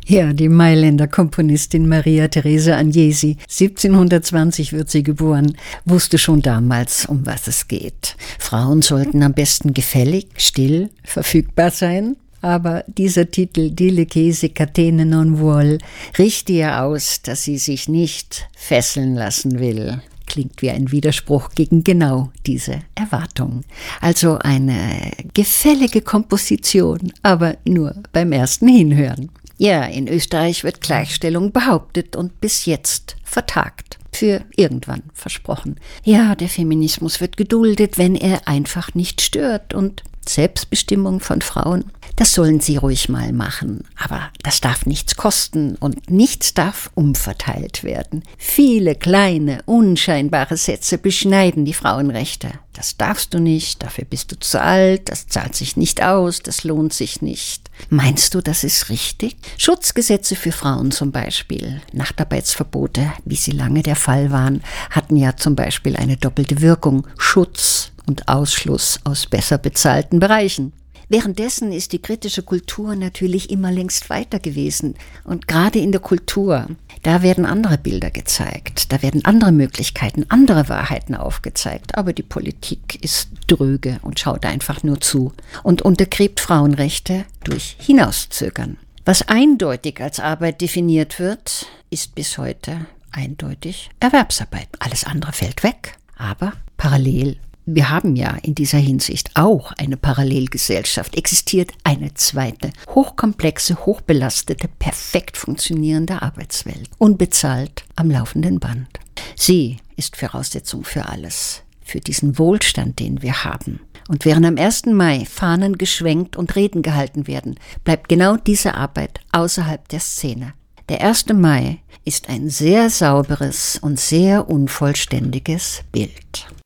Ja, die Mailänder Komponistin Maria Teresa Agnesi, 1720 wird sie geboren, wusste schon damals, um was es geht. Frauen sollten am besten gefällig, still, verfügbar sein. Aber dieser Titel, Dille che se catene non vuol, richte ja aus, dass sie sich nicht fesseln lassen will. Klingt wie ein Widerspruch gegen genau diese Erwartung. Also eine gefällige Komposition, aber nur beim ersten Hinhören. Ja, in Österreich wird Gleichstellung behauptet und bis jetzt vertagt. Für irgendwann versprochen. Ja, der Feminismus wird geduldet, wenn er einfach nicht stört. Und Selbstbestimmung von Frauen, das sollen sie ruhig mal machen. Aber das darf nichts kosten und nichts darf umverteilt werden. Viele kleine, unscheinbare Sätze beschneiden die Frauenrechte. Das darfst du nicht, dafür bist du zu alt, das zahlt sich nicht aus, das lohnt sich nicht. Meinst du, das ist richtig? Schutzgesetze für Frauen zum Beispiel, Nachtarbeitsverbote, wie sie lange der Fall waren, hatten ja zum Beispiel eine doppelte Wirkung, Schutz und Ausschluss aus besser bezahlten Bereichen. Währenddessen ist die kritische Kultur natürlich immer längst weiter gewesen. Und gerade in der Kultur, da werden andere Bilder gezeigt, da werden andere Möglichkeiten, andere Wahrheiten aufgezeigt. Aber die Politik ist dröge und schaut einfach nur zu und untergräbt Frauenrechte durch Hinauszögern. Was eindeutig als Arbeit definiert wird, ist bis heute eindeutig Erwerbsarbeit. Alles andere fällt weg, aber parallel. Wir haben ja in dieser Hinsicht auch eine Parallelgesellschaft. Existiert eine zweite, hochkomplexe, hochbelastete, perfekt funktionierende Arbeitswelt. Unbezahlt am laufenden Band. Sie ist Voraussetzung für alles. Für diesen Wohlstand, den wir haben. Und während am 1. Mai Fahnen geschwenkt und Reden gehalten werden, bleibt genau diese Arbeit außerhalb der Szene. Der 1. Mai ist ein sehr sauberes und sehr unvollständiges Bild.